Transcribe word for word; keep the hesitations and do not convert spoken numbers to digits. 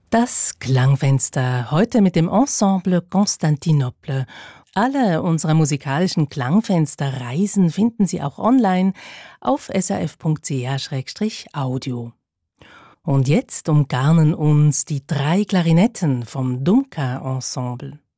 Das Klangfenster, heute mit dem Ensemble Constantinople. Alle unsere musikalischen Klangfensterreisen finden Sie auch online auf s r f punkt c h slash audio. Und jetzt umgarnen uns die drei Klarinetten vom Dumka-Ensemble.